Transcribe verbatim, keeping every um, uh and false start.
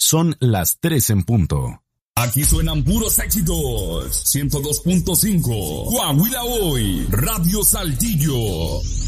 Son las tres en punto. Aquí suenan puros éxitos. ciento dos punto cinco. Coahuila Hoy. Radio Saltillo.